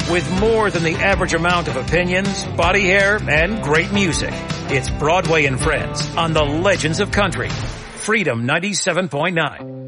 with more than the average amount of opinions, body hair, and great music. It's Broadway and Friends on the Legends of Country. Freedom 97.9.